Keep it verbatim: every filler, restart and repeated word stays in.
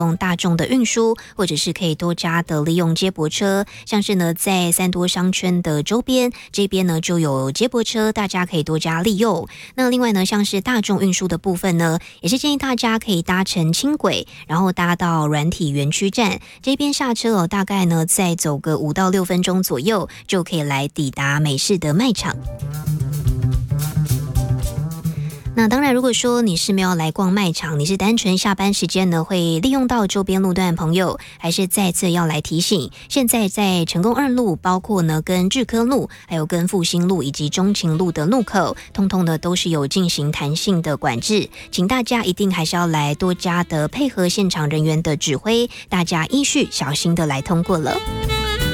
用大众的运输，或者是可以多加的利用接驳车，像是呢在三多商圈的周边这边呢就有接驳车，大家可以多加利用。那另外呢，像是大众运输的部分呢，也是建议大家可以搭乘轻轨，然后搭到软体园区站这边下车哦，大概呢再走个五到六分钟左右，就可以来抵达美式的卖场。那当然，如果说你是没有来逛卖场，你是单纯下班时间呢会利用到周边路段的朋友，还是再次要来提醒，现在在成功二路，包括呢跟日科路，还有跟复兴路以及中情路的路口，通通呢都是有进行弹性的管制，请大家一定还是要来多加的配合现场人员的指挥，大家依序小心的来通过了。